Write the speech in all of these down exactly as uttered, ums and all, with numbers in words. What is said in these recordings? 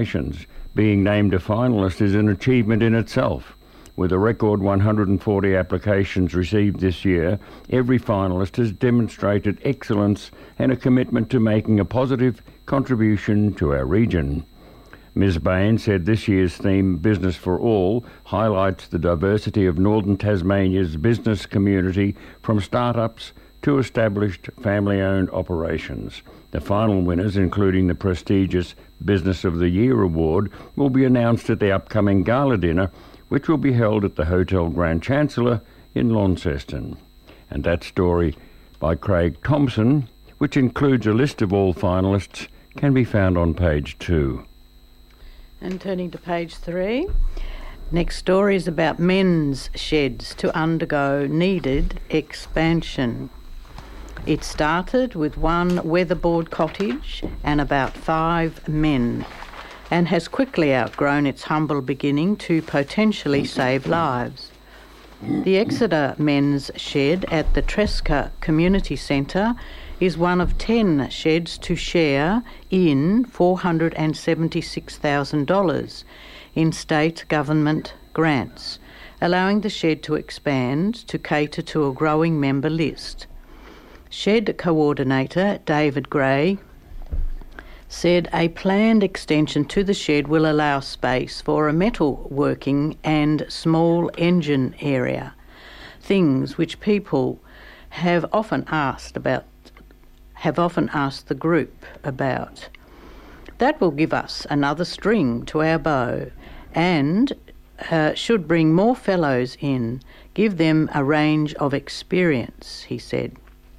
Being named a finalist is an achievement in itself. With a record one hundred forty applications received this year, every finalist has demonstrated excellence and a commitment to making a positive contribution to our region. Miz Bain said this year's theme, Business for All, highlights the diversity of Northern Tasmania's business community from start-ups to established family-owned operations. The final winners, including the prestigious Business of the Year award, will be announced at the upcoming gala dinner, which will be held at the Hotel Grand Chancellor in Launceston. And that story by Craig Thompson, which includes a list of all finalists, can be found on page two. And turning to page three, next story is about men's sheds to undergo needed expansion. It started with one weatherboard cottage and about five men, and has quickly outgrown its humble beginning to potentially save lives. The Exeter Men's Shed at the Tresca Community Centre is one of ten sheds to share in four hundred seventy-six thousand dollars in state government grants, allowing the shed to expand to cater to a growing member list. Shed Coordinator David Gray said a planned extension to the shed will allow space for a metal working and small engine area, things which people have often asked about, have often asked the group about. That will give us another string to our bow and uh, should bring more fellows in, give them a range of experience, he said.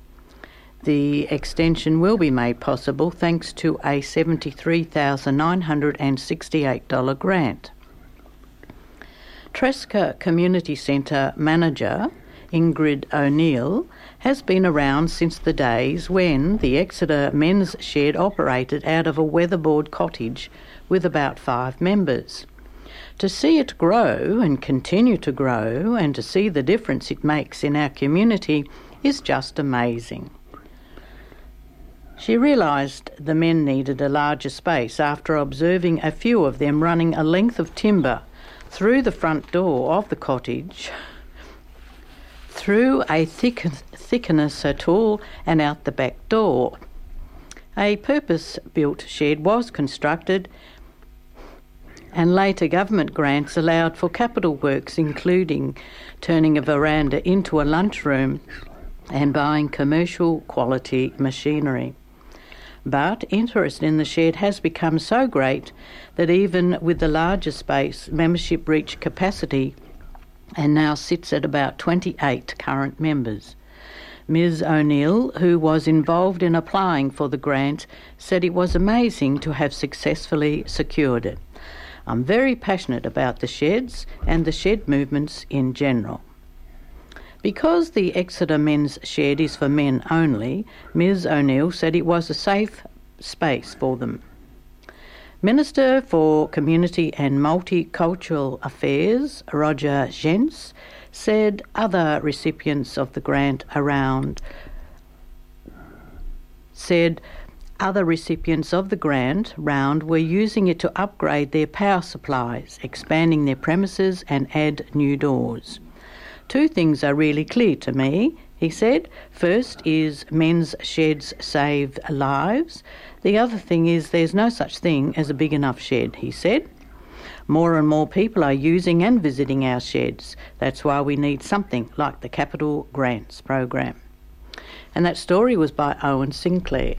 The extension will be made possible thanks to a seventy-three thousand nine hundred sixty-eight dollars grant. Tresca Community Centre manager Ingrid O'Neill has been around since the days when the Exeter Men's Shed operated out of a weatherboard cottage with about five members. To see it grow and continue to grow and to see the difference it makes in our community is just amazing. She realised the men needed a larger space after observing a few of them running a length of timber through the front door of the cottage, through a thick, thickener tool and out the back door. A purpose-built shed was constructed and later government grants allowed for capital works including turning a veranda into a lunchroom and buying commercial quality machinery. But interest in the shed has become so great that even with the larger space, membership reached capacity and now sits at about twenty-eight current members. Miz O'Neill, who was involved in applying for the grant, said it was amazing to have successfully secured it. I'm very passionate about the sheds and the shed movements in general. Because the Exeter Men's Shed is for men only, Miz O'Neill said it was a safe space for them. Minister for Community and Multicultural Affairs, Roger Jens, said other recipients of the grant around said other recipients of the grant round were using it to upgrade their power supplies, expanding their premises and add new doors. Two things are really clear to me, he said. First is men's sheds save lives. The other thing is there's no such thing as a big enough shed, he said. More and more people are using and visiting our sheds. That's why we need something like the Capital Grants program. And that story was by Owen Sinclair.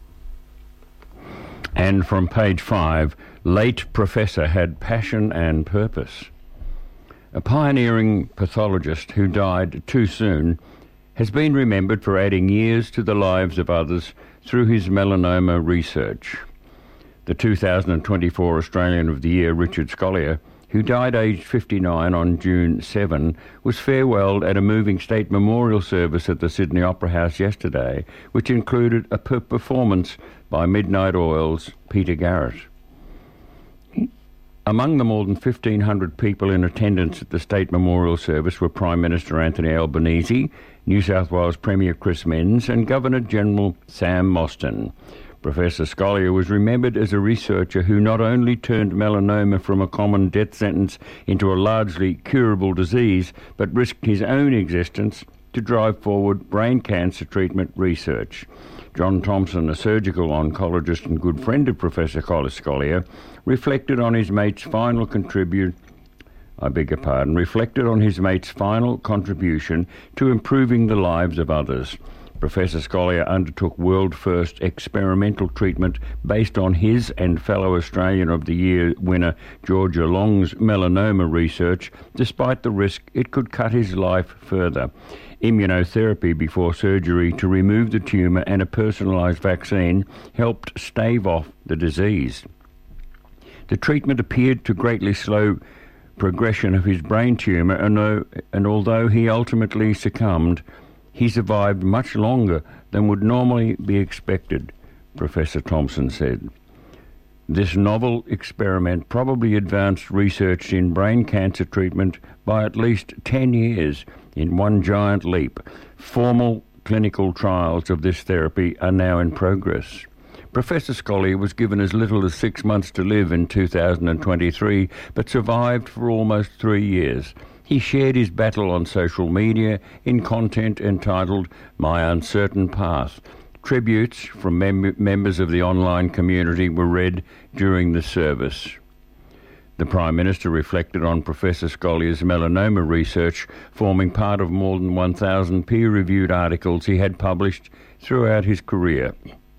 And from page five, late professor had passion and purpose. A pioneering pathologist who died too soon has been remembered for adding years to the lives of others through his melanoma research. The two thousand twenty-four Australian of the Year, Richard Scolyer, who died aged fifty-nine on June seventh, was farewelled at a moving state memorial service at the Sydney Opera House yesterday, which included a per- performance by Midnight Oil's Peter Garrett. Among the more than fifteen hundred people in attendance at the State Memorial Service were Prime Minister Anthony Albanese, New South Wales Premier Chris Minns and Governor-General Sam Mostyn. Professor Scolyer was remembered as a researcher who not only turned melanoma from a common death sentence into a largely curable disease, but risked his own existence to drive forward brain cancer treatment research. John Thompson, a surgical oncologist and good friend of Professor Scolyer, reflected on his mate's final contribute I beg your pardon, reflected on his mate's final contribution to improving the lives of others. Professor Scolyer undertook world-first experimental treatment based on his and fellow Australian of the Year winner Georgia Long's melanoma research, despite the risk it could cut his life further. Immunotherapy before surgery to remove the tumour and a personalised vaccine helped stave off the disease. The treatment appeared to greatly slow progression of his brain tumour, and, uh, and although he ultimately succumbed, he survived much longer than would normally be expected, Professor Thompson said. This novel experiment probably advanced research in brain cancer treatment by at least ten years in one giant leap. Formal clinical trials of this therapy are now in progress. Professor Scolyer was given as little as six months to live in two thousand twenty-three, but survived for almost three years. He shared his battle on social media in content entitled My Uncertain Path. Tributes from mem- members of the online community were read during the service. The Prime Minister reflected on Professor Scolyer's melanoma research, forming part of more than one thousand peer-reviewed articles he had published throughout his career.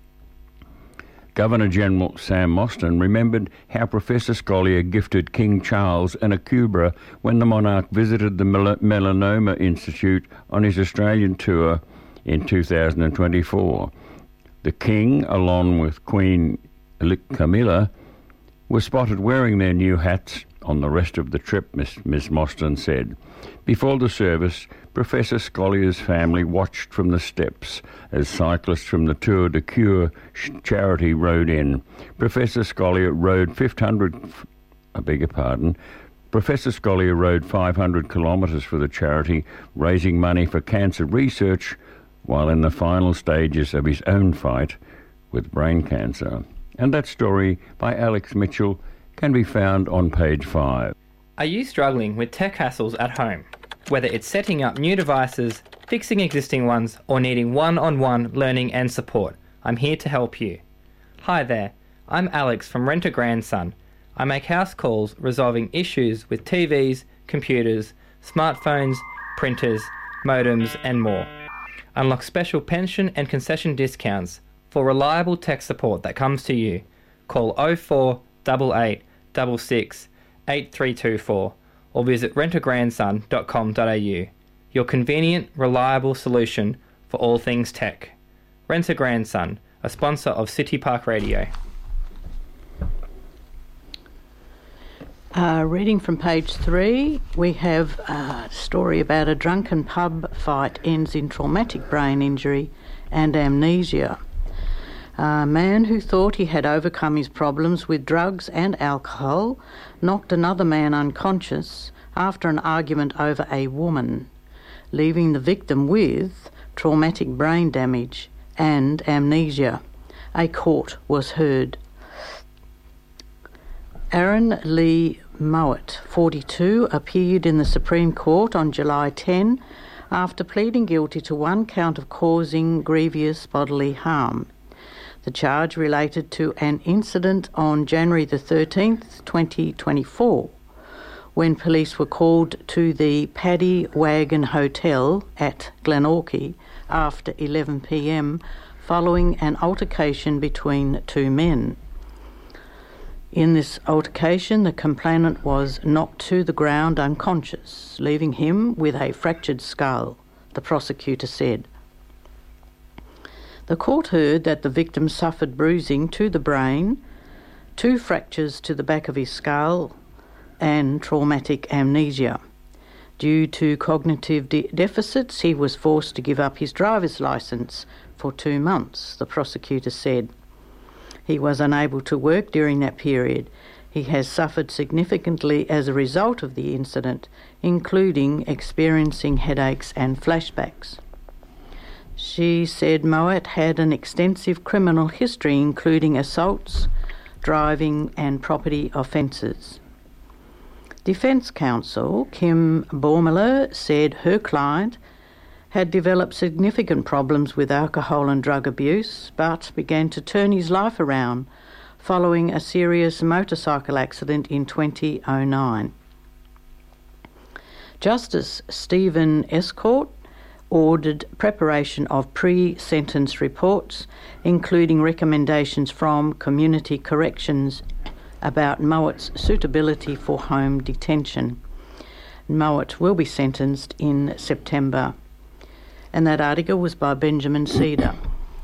Governor-General Sam Mostyn remembered how Professor Scolyer gifted King Charles an Akubra when the monarch visited the Mel- Melanoma Institute on his Australian tour in two thousand twenty-four. The King, along with Queen Camilla, were spotted wearing their new hats on the rest of the trip, Miss Miss Mostyn said. Before the service, Professor Scolyer's family watched from the steps as cyclists from the Tour de Cure charity rode in. Professor Scolyer rode five hundred, I beg your pardon, Professor Scolyer rode five hundred kilometres for the charity, raising money for cancer research while in the final stages of his own fight with brain cancer. And that story by Alex Mitchell can be found on page five. Are you struggling with tech hassles at home? Whether it's setting up new devices, fixing existing ones, or needing one-on-one learning and support, I'm here to help you. Hi there, I'm Alex from Rent a Grandson. I make house calls resolving issues with T Vs, computers, smartphones, printers, modems, and more. Unlock special pension and concession discounts for reliable tech support that comes to you. Call oh four eight eight six six eight three two four or visit rent a grandson dot com dot a u. Your convenient, reliable solution for all things tech. Rent a Grandson, a sponsor of City Park Radio. Uh, reading from page three, we have a story about a drunken pub fight ends in traumatic brain injury and amnesia. A man who thought he had overcome his problems with drugs and alcohol knocked another man unconscious after an argument over a woman, leaving the victim with traumatic brain damage and amnesia. A court was heard. Aaron Lee Mowat, forty-two, appeared in the Supreme Court on July tenth after pleading guilty to one count of causing grievous bodily harm. The charge related to an incident on January the thirteenth, twenty twenty-four, when police were called to the Paddy Wagon Hotel at Glenorchy after eleven p m following an altercation between two men. In this altercation, the complainant was knocked to the ground unconscious, leaving him with a fractured skull, the prosecutor said. The court heard that the victim suffered bruising to the brain, two fractures to the back of his skull, and traumatic amnesia. Due to cognitive de- deficits, he was forced to give up his driver's licence for two months, the prosecutor said. He was unable to work during that period. He has suffered significantly as a result of the incident, including experiencing headaches and flashbacks. She said Mowat had an extensive criminal history, including assaults, driving and property offences. Defence Counsel Kim Bormiller said her client had developed significant problems with alcohol and drug abuse, but began to turn his life around following a serious motorcycle accident in twenty oh nine. Justice Stephen Escourt ordered preparation of pre-sentence reports, including recommendations from Community Corrections about Mowat's suitability for home detention. Mowat will be sentenced in September. And that article was by Benjamin Cedar.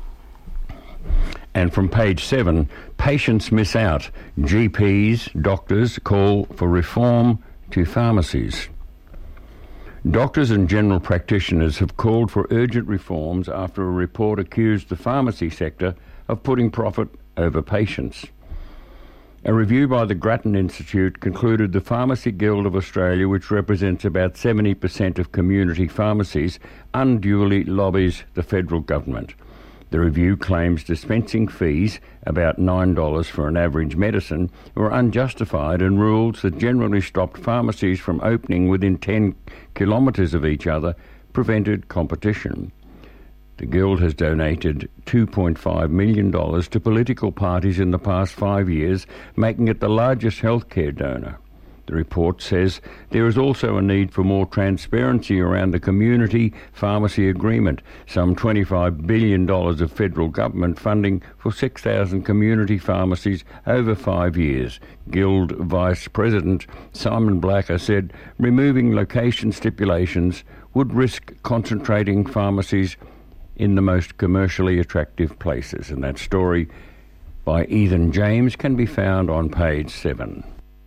And from page seven, patients miss out. G Ps, doctors call for reform to pharmacies. Doctors and general practitioners have called for urgent reforms after a report accused the pharmacy sector of putting profit over patients. A review by the Grattan Institute concluded the Pharmacy Guild of Australia, which represents about seventy percent of community pharmacies, unduly lobbies the federal government. The review claims dispensing fees, about nine dollars for an average medicine, were unjustified, and rules that generally stopped pharmacies from opening within ten kilometres of each other prevented competition. The Guild has donated two point five million dollars to political parties in the past five years, making it the largest healthcare donor. The report says there is also a need for more transparency around the community pharmacy agreement, some twenty-five billion dollars of federal government funding for six thousand community pharmacies over five years. Guild Vice President Simon Blacker said removing location stipulations would risk concentrating pharmacies in the most commercially attractive places. And that story by Ethan James can be found on page seven.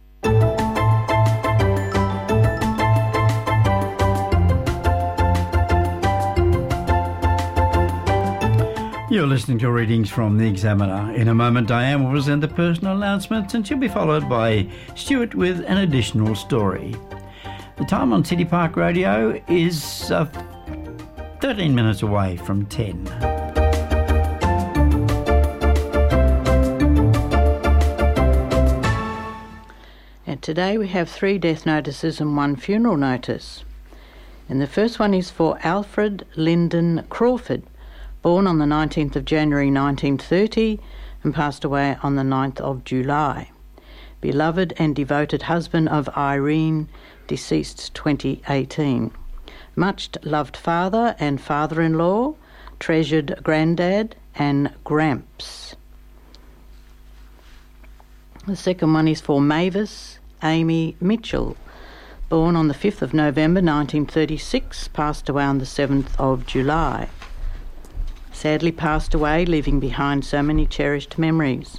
You're listening to readings from The Examiner. In a moment, Diane will present the personal announcements, and she'll be followed by Stuart with an additional story. The time on City Park Radio is uh, thirteen minutes away from ten. And today we have three death notices and one funeral notice. And the first one is for Alfred Lyndon Crawford, born on the nineteenth of January nineteen thirty and passed away on the ninth of July. Beloved and devoted husband of Irene, deceased twenty eighteen. Much loved father and father-in-law, treasured granddad and gramps. The second one is for Mavis Amy Mitchell, born on the fifth of November nineteen thirty-six, passed away on the seventh of July. Sadly passed away, leaving behind so many cherished memories.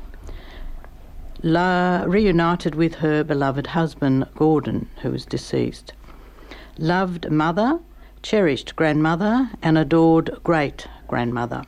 La reunited with her beloved husband, Gordon, who was deceased. Loved mother, cherished grandmother, and adored great-grandmother.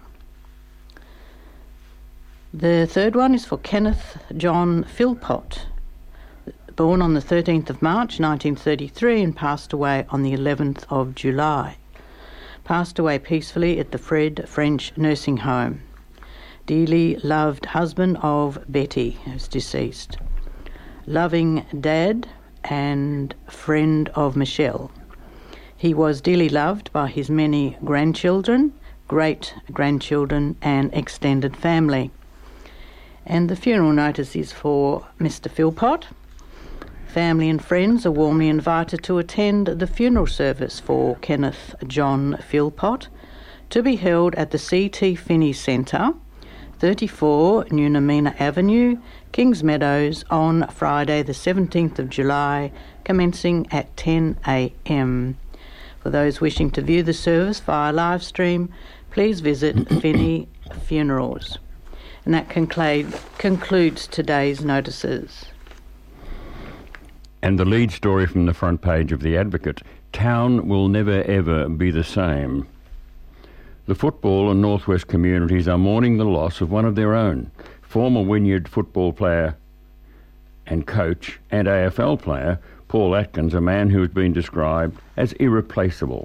The third one is for Kenneth John Philpott, born on the thirteenth of March nineteen thirty-three and passed away on the eleventh of July. Passed away peacefully at the Fred French Nursing Home. Dearly loved husband of Betty, who's deceased. Loving dad and friend of Michelle. He was dearly loved by his many grandchildren, great-grandchildren and extended family. And the funeral notice is for Mister Philpott. Family and friends are warmly invited to attend the funeral service for Kenneth John Philpott, to be held at the C T Finney Centre, thirty-four Nunamina Avenue, Kings Meadows, on Friday the seventeenth of July, commencing at ten a m. For those wishing to view the service via live stream, please visit Finney Funerals. And that conclude, concludes today's notices. And the lead story from the front page of The Advocate, town will never ever be the same. The football and northwest communities are mourning the loss of one of their own, former Wynyard football player and coach and A F L player Paul Atkins, a man who has been described as irreplaceable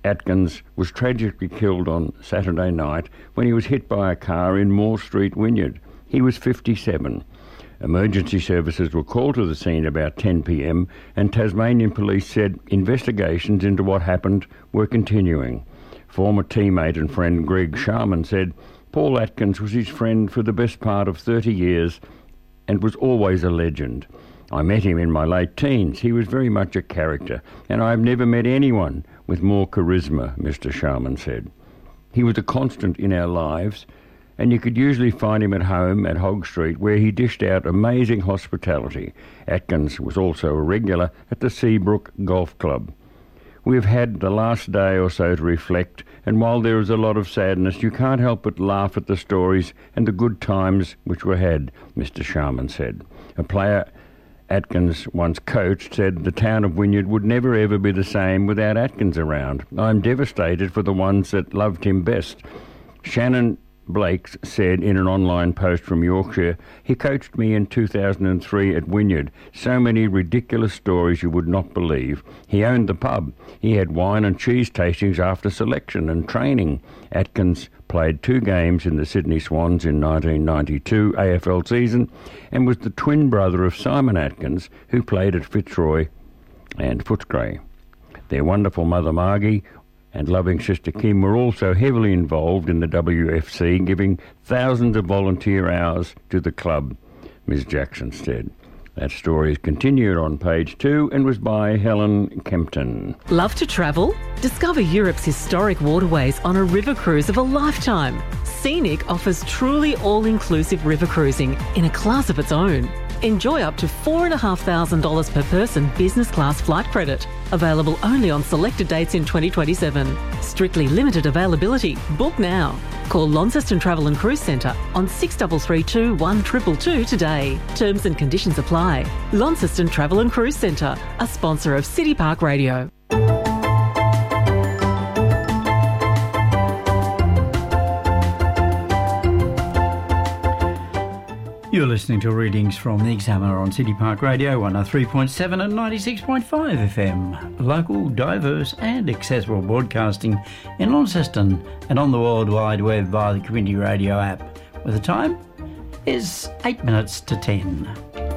Atkins was tragically killed on Saturday night when he was hit by a car in Moore Street, Wynyard. He was fifty-seven. Emergency services were called to the scene about ten p m and Tasmanian police said investigations into what happened were continuing. Former teammate and friend Greg Sharman said Paul Atkins was his friend for the best part of thirty years and was always a legend. I met him in my late teens. He was very much a character, and I have never met anyone with more charisma, Mister Sharman said. He was a constant in our lives, and you could usually find him at home at Hogg Street, where he dished out amazing hospitality. Atkins was also a regular at the Seabrook Golf Club. We have had the last day or so to reflect, and while there is a lot of sadness, you can't help but laugh at the stories and the good times which were had, Mister Sharman said. A player Atkins once coached said the town of Wynyard would never ever be the same without Atkins around. I'm devastated for the ones that loved him best. Shannon Blake said in an online post from Yorkshire, he coached me in two thousand three at Wynyard. So many ridiculous stories you would not believe. He owned the pub. He had wine and cheese tastings after selection and training. Atkins played two games in the Sydney Swans in nineteen ninety-two A F L season and was the twin brother of Simon Atkins, who played at Fitzroy and Footscray. Their wonderful mother Margie and loving sister Kim were also heavily involved in the W F C, giving thousands of volunteer hours to the club, Miz Jackson said. That story is continued on page two and was by Helen Kempton. Love to travel? Discover Europe's historic waterways on a river cruise of a lifetime. Scenic offers truly all-inclusive river cruising in a class of its own. Enjoy up to four thousand five hundred dollars per person business class flight credit. Available only on selected dates in twenty twenty-seven. Strictly limited availability. Book now. Call Launceston Travel and Cruise Centre on six three three two, one two two two today. Terms and conditions apply. Launceston Travel and Cruise Centre, a sponsor of City Park Radio. You're listening to readings from the Examiner on City Park Radio, one oh three point seven and ninety-six point five F M. Local, diverse and accessible broadcasting in Launceston and on the World Wide Web via the Community Radio app, where the time is eight minutes to ten.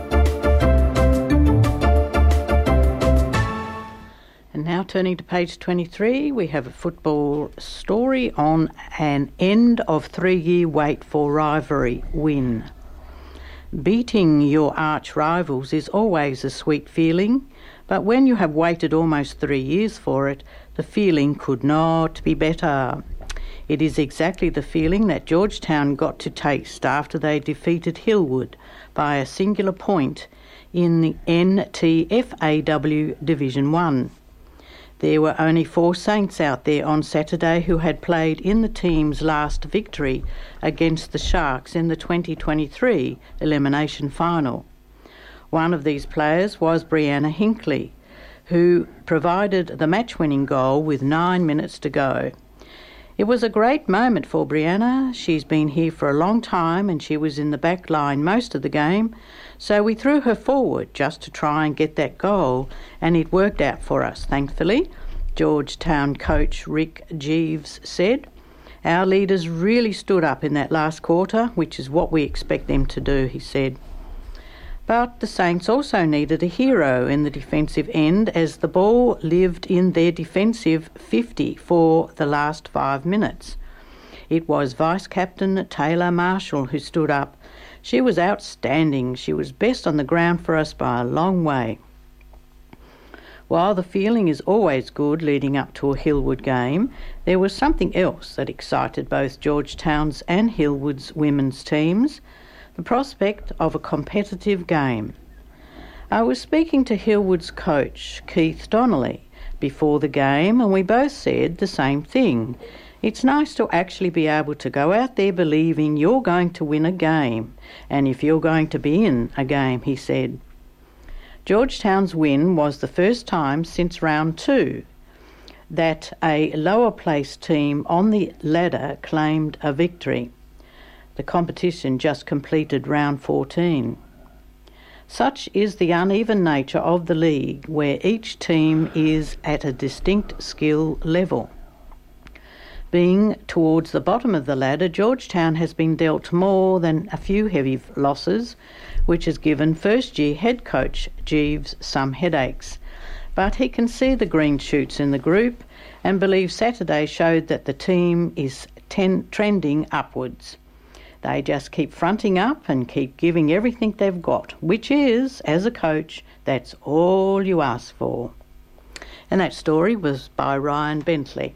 And now turning to page twenty-three, we have a football story on an end of three-year wait for rivalry win. Beating your arch rivals is always a sweet feeling, but when you have waited almost three years for it, the feeling could not be better. It is exactly the feeling that Georgetown got to taste after they defeated Hillwood by a singular point in the N T F A W Division one. There were only four Saints out there on Saturday who had played in the team's last victory against the Sharks in the twenty twenty-three elimination final. One of these players was Brianna Hinkley, who provided the match-winning goal with nine minutes to go. It was a great moment for Brianna. She's been here for a long time and she was in the back line most of the game, so we threw her forward just to try and get that goal, and it worked out for us, thankfully, Georgetown coach Rick Jeeves said. Our leaders really stood up in that last quarter, which is what we expect them to do, he said. But the Saints also needed a hero in the defensive end as the ball lived in their defensive fifty for the last five minutes. It was Vice-Captain Taylor Marshall who stood up. She was outstanding. She was best on the ground for us by a long way. While the feeling is always good leading up to a Hillwood game, there was something else that excited both Georgetown's and Hillwood's women's teams, the prospect of a competitive game. I was speaking to Hillwood's coach, Keith Donnelly, before the game, and we both said the same thing. It's nice to actually be able to go out there believing you're going to win a game, and if you're going to be in a game, he said. Georgetown's win was the first time since round two that a lower placed team on the ladder claimed a victory. The competition just completed round fourteen. Such is the uneven nature of the league, where each team is at a distinct skill level. Being towards the bottom of the ladder, Georgetown has been dealt more than a few heavy losses, which has given first-year head coach Jeeves some headaches. But he can see the green shoots in the group and believes Saturday showed that the team is ten- trending upwards. They just keep fronting up and keep giving everything they've got, which is, as a coach, that's all you ask for. And that story was by Ryan Bentley.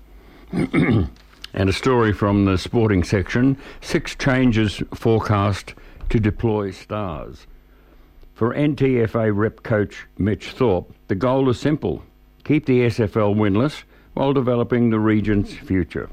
And a story from the sporting section, six changes forecast to deploy stars. For N T F A rep coach Mitch Thorpe, the goal is simple: keep the S F L winless while developing the region's future.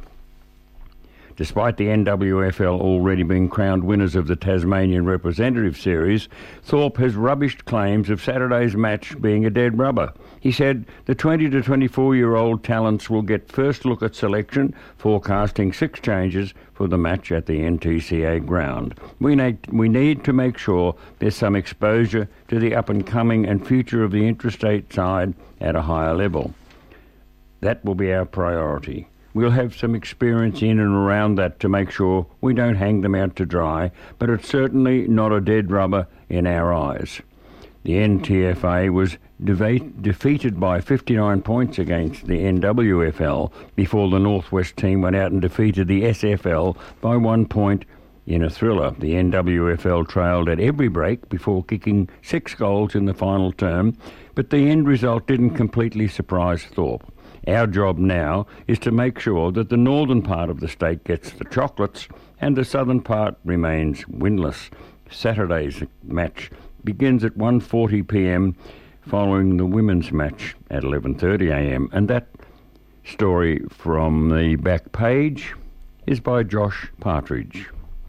Despite the N W F L already being crowned winners of the Tasmanian Representative Series, Thorpe has rubbished claims of Saturday's match being a dead rubber. He said the twenty to twenty-four-year-old talents will get first look at selection, forecasting six changes for the match at the N T C A ground. We need, we need to make sure there's some exposure to the up-and-coming and future of the interstate side at a higher level. That will be our priority. We'll have some experience in and around that to make sure we don't hang them out to dry, but it's certainly not a dead rubber in our eyes. The N T F A was deva- defeated by fifty-nine points against the N W F L before the Northwest team went out and defeated the S F L by one point in a thriller. The N W F L trailed at every break before kicking six goals in the final term, but the end result didn't completely surprise Thorpe. Our job now is to make sure that the northern part of the state gets the chocolates and the southern part remains winless. Saturday's match begins at one forty p m following the women's match at eleven thirty a m And that story from the back page is by Josh Partridge.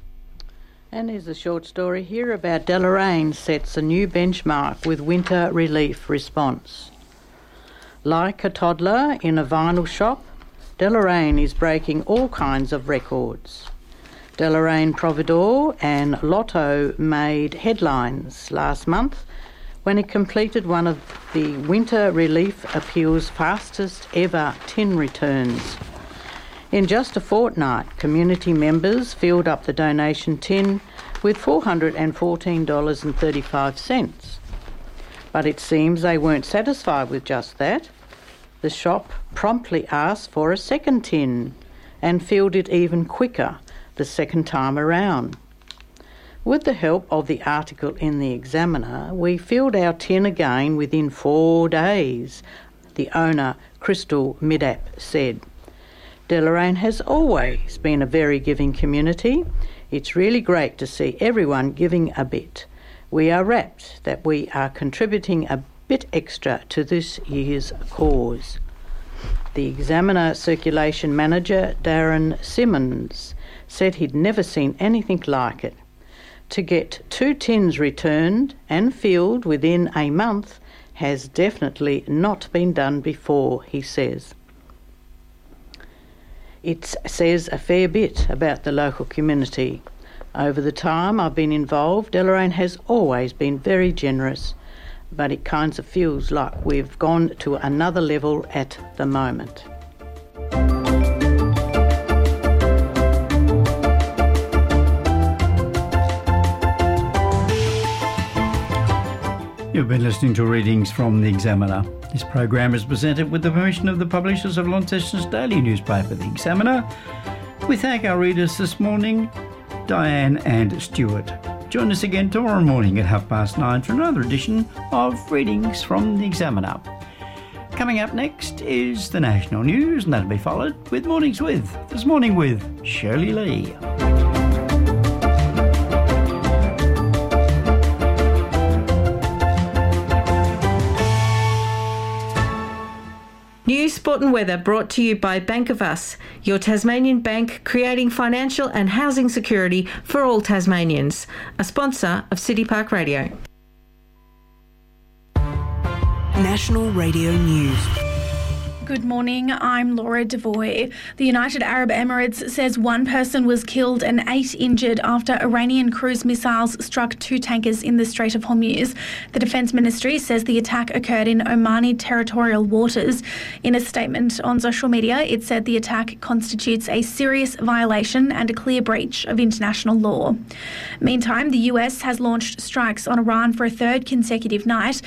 And there's a short story here about Deloraine sets a new benchmark with winter relief response. Like a toddler in a vinyl shop, Deloraine is breaking all kinds of records. Deloraine Providore and Lotto made headlines last month when it completed one of the Winter Relief Appeal's fastest ever tin returns. In just a fortnight, community members filled up the donation tin with four hundred fourteen dollars and thirty-five cents. But it seems they weren't satisfied with just that. The shop promptly asked for a second tin and filled it even quicker the second time around. With the help of the article in the Examiner, we filled our tin again within four days, the owner, Crystal Midap, said. Deloraine has always been a very giving community. It's really great to see everyone giving a bit. We are rapt that we are contributing a bit extra to this year's cause. The Examiner circulation manager, Darren Simmons, said he'd never seen anything like it. To get two tins returned and filled within a month has definitely not been done before, he says. It says a fair bit about the local community. Over the time I've been involved, Deloraine has always been very generous, but it kind of feels like we've gone to another level at the moment. You've been listening to readings from the Examiner. This program is presented with the permission of the publishers of Launceston's daily newspaper, the Examiner. We thank our readers this morning, Diane and Stuart. Join us again tomorrow morning at half past nine for another edition of Readings from the Examiner. Coming up next is the national news, and that'll be followed with Mornings With. This morning with Shirley Lee. News, sport and weather brought to you by Bank of Us, your Tasmanian bank creating financial and housing security for all Tasmanians. A sponsor of City Park Radio. National Radio News. Good morning, I'm Laura Devoy. The United Arab Emirates says one person was killed and eight injured after Iranian cruise missiles struck two tankers in the Strait of Hormuz. The Defence Ministry says the attack occurred in Omani territorial waters. In a statement on social media, it said the attack constitutes a serious violation and a clear breach of international law. Meantime, the U S has launched strikes on Iran for a third consecutive night.